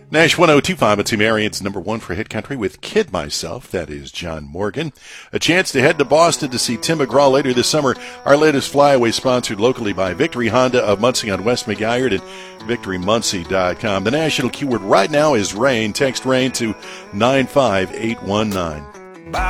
Nash 1025 at Marion's number one for Hit Country with Kid Myself. That is John Morgan. A chance to head to Boston to see Tim McGraw later this summer. Our latest flyaway sponsored locally by Victory Honda of Muncie on West McGuire and victorymuncie.com. The national keyword right now is rain. Text rain to 95819.